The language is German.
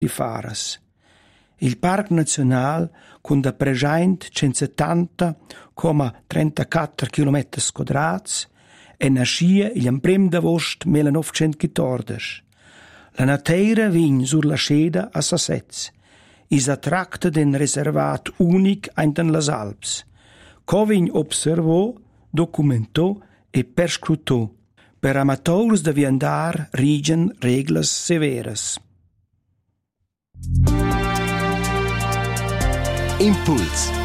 di faras. Il Parc Nazional, con da present 170,34 km quadrats, è nascia il 1 d'agosto 1914. La natura vin sur la sceda a Sassez. Isa tracta d'un reservat unic in las Alps. Co vin observò, documentò e perscrutò. Per amateurs de viandar rigen reglas severas. Impuls.